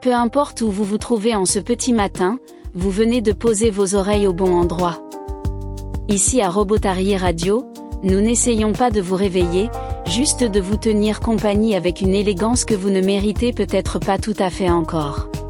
Peu importe où vous vous trouvez en ce petit matin, vous venez de poser vos oreilles au bon endroit. Ici à Robotarié Radio, nous n'essayons pas de vous réveiller, juste de vous tenir compagnie avec une élégance que vous ne méritez peut-être pas tout à fait encore.